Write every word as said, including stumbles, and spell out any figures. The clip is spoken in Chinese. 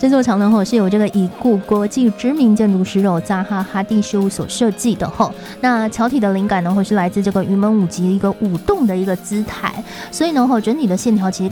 这座桥呢是由这个已故国际知名建筑师扎哈哈蒂事务所设计的。那桥体的灵感呢是来自这个云门舞集一个舞动的一个姿态，所以呢整体的线条其实